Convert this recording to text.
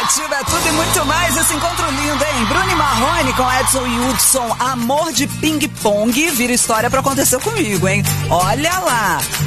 Ativa é tudo e muito mais. Esse encontro lindo, hein? Bruno e Marrone com Edson e Hudson. Amor de ping-pong. Vira história pra acontecer comigo, hein? Olha lá.